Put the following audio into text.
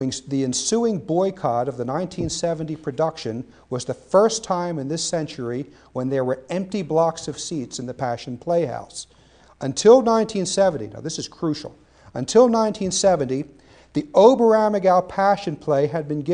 The ensuing boycott of the 1970 production was the first time in this century when there were empty blocks of seats in the Passion Playhouse. Until 1970, now this is crucial, until 1970, the Oberammergau Passion Play had been given